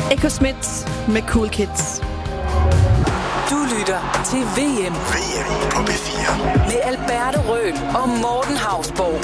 Echo Smith med Cool Kids. Du lytter til VM. VM på P4. Med Alberte Røhl og Morten Hausborg.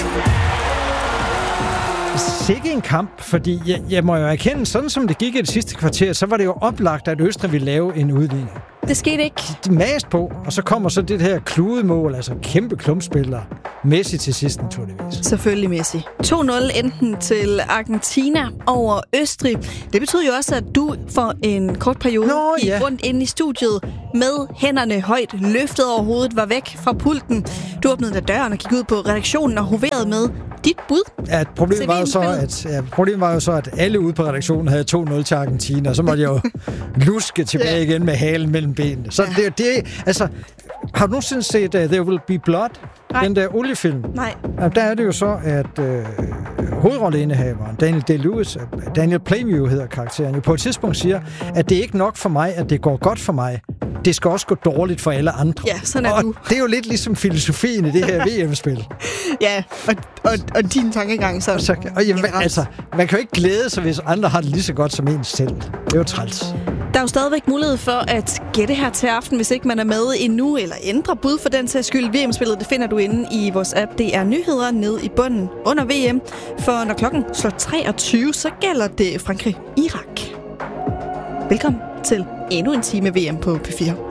Sikke en kamp, fordi jeg må jo erkende, sådan som det gik i det sidste kvarter, så var det jo oplagt, at Østrig ville lave en udligning. Det skete ikke. De mast på, og så kommer så det her kludemål, altså kæmpe klumpspillere. Messi til sidst, naturligvis. Selvfølgelig Messi. 2-0 enten til Argentina over Østrig. Det betyder jo også, at du for en kort periode gik rundt inde i studiet med hænderne højt løftet over hovedet, var væk fra pulten. Du åbnede da døren og gik ud på redaktionen og hoverede med dit bud. Ja, problemet var jo så, at alle ude på redaktionen havde 2-0 til Argentina, og så måtte jeg jo luske tilbage igen med halen mellem benene. Så altså, har du nogensinde set There Will Be Blood? Nej. Den der oliefilm? Nej. Ja, der er det jo så, at hovedrolleindehaveren, Daniel Day-Lewis, Daniel Plainview hedder karakteren, jo på et tidspunkt siger, at det er ikke nok for mig, at det går godt for mig. Det skal også gå dårligt for alle andre. Ja, sådan er du. Det er jo lidt ligesom filosofien i det her VM-spil. Ja, og din tankegang så. Altså, man kan jo ikke glæde sig, hvis andre har det lige så godt som en selv. Det er jo træls. Der er jo stadigvæk mulighed for at gætte her til aften, hvis ikke man er med endnu, eller ændre bud for den sags skyld. VM-spillet, det finder du inde i vores app. Det er nyheder nede i bunden under VM. For når klokken slår 23, så gælder det Frankrig-Irak. Velkommen til endnu en time VM på P4.